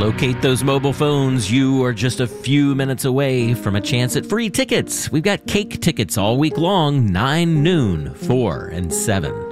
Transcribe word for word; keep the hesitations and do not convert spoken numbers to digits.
Locate those mobile phones. You are just a few minutes away from a chance at free tickets. We've got cake tickets all week long, nine, noon, four, and seven.